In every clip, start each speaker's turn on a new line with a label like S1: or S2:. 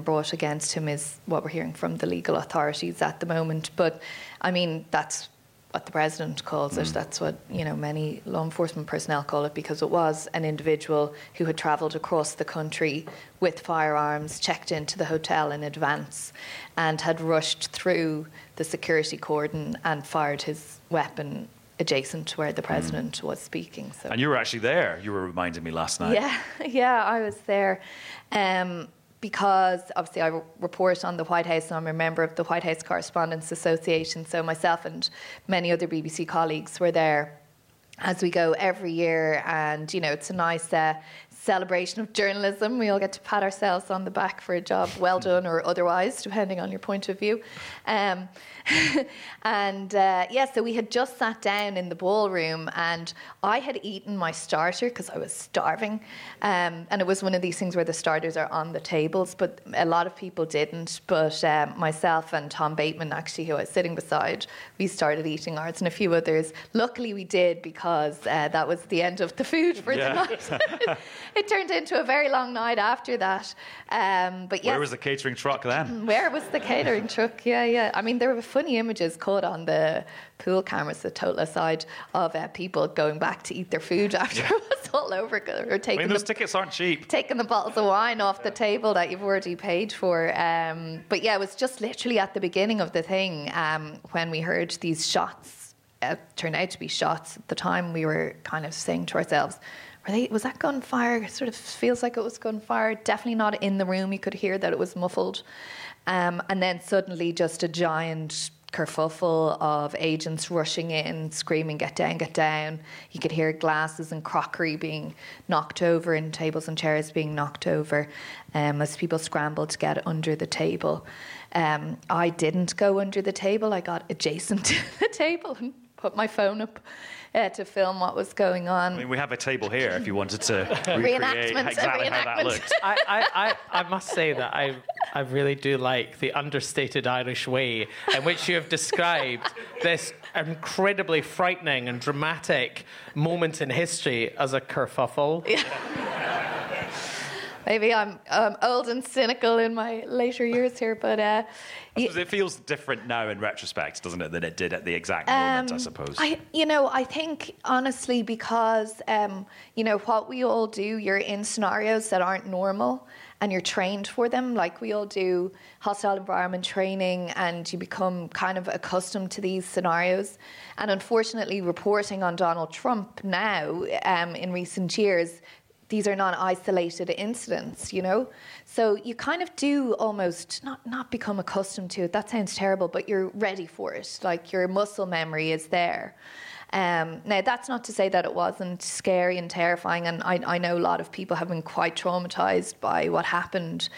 S1: brought against him is what we're hearing from the legal authorities at the moment. But I mean, that's what the president calls it. That's what, you know, many law enforcement personnel call it, because it was an individual who had travelled across the country with firearms, checked into the hotel in advance, and had rushed through the security cordon and fired his weapon adjacent to where the president was speaking. So.
S2: And you were actually there. You were reminding me last night.
S1: Yeah, I was there. Because obviously I report on the White House and I'm a member of the White House Correspondents Association, so myself and many other BBC colleagues were there as we go every year, and you know, it's a nice celebration of journalism. We all get to pat ourselves on the back for a job well done or otherwise, depending on your point of view. So we had just sat down in the ballroom, and I had eaten my starter because I was starving, and it was one of these things where the starters are on the tables, but a lot of people didn't. But myself and Tom Bateman, actually, who I was sitting beside, we started eating ours, and a few others. Luckily we did, because that was the end of the food for the night. It turned into a very long night after that. But yes,
S2: where was the catering truck then?
S1: Where was the catering truck? Yeah. I mean, there were funny images caught on the pool cameras, the total aside, of people going back to eat their food after it was all over. Or taking
S2: those tickets aren't cheap.
S1: Taking the bottles of wine off the table that you've already paid for. But yeah, it was just literally at the beginning of the thing when we heard these shots. Turned out to be shots. At the time, we were kind of saying to ourselves, was that gunfire? It sort of feels like it was gunfire. Definitely not in the room. You could hear that it was muffled. And then suddenly just a giant kerfuffle of agents rushing in, screaming, get down, get down. You could hear glasses and crockery being knocked over and tables and chairs being knocked over as people scrambled to get under the table. I didn't go under the table. I got adjacent to the table and put my phone up to film what was going on.
S2: I mean, we have a table here if you wanted to recreate exactly how that looked.
S3: I must say that I really do like the understated Irish way in which you have described this incredibly frightening and dramatic moment in history as a kerfuffle.
S1: Yeah. Maybe I'm old and cynical in my later years here, but...
S2: it feels different now in retrospect, doesn't it, than it did at the exact moment, I suppose?
S1: I think, honestly, because, what we all do, you're in scenarios that aren't normal and you're trained for them. Like, we all do hostile environment training and you become kind of accustomed to these scenarios. And unfortunately, reporting on Donald Trump now, in recent years, these are not isolated incidents, you know? So you kind of do almost not become accustomed to it. That sounds terrible, but you're ready for it. Like, your muscle memory is there. Now, that's not to say that it wasn't scary and terrifying, and I know a lot of people have been quite traumatised by what happened.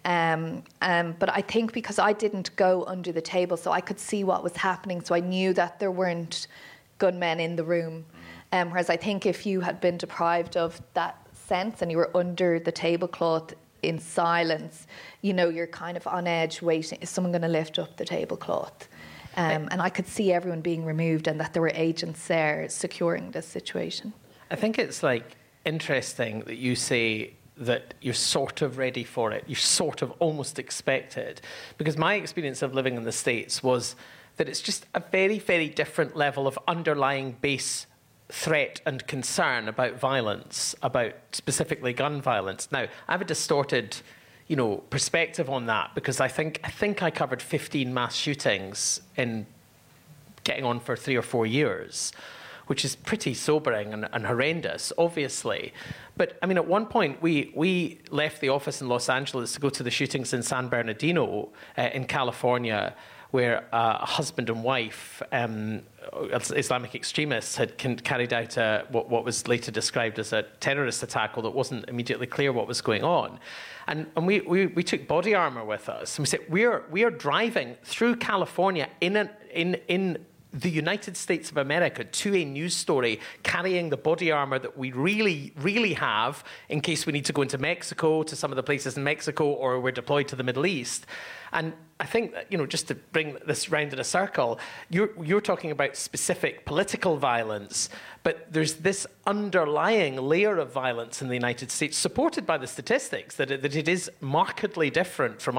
S1: But I think because I didn't go under the table, so I could see what was happening, so I knew that there weren't gunmen in the room. Whereas I think if you had been deprived of that sense and you were under the tablecloth in silence, you know, you're kind of on edge waiting. Is someone going to lift up the tablecloth? And I could see everyone being removed and that there were agents there securing this situation.
S3: I think it's like interesting that you say that you're sort of ready for it. You sort of almost expect it. Because my experience of living in the States was that it's just a very, very different level of underlying base threat and concern about violence, about specifically gun violence. Now, I have a distorted, perspective on that because I think I covered 15 mass shootings in getting on for 3 or 4 years, which is pretty sobering and horrendous, obviously. But, I mean, at one point, we left the office in Los Angeles to go to the shootings in San Bernardino in California, where a husband and wife, Islamic extremists, had carried out what was later described as a terrorist attack, although it wasn't immediately clear what was going on. And we took body armor with us, and we said we are driving through California in the United States of America to a news story carrying the body armor that we really, really have in case we need to go into Mexico, to some of the places in Mexico, or we're deployed to the Middle East. And I think that, just to bring this round in a circle, you're talking about specific political violence, but there's this underlying layer of violence in the United States, supported by the statistics, that it is markedly different from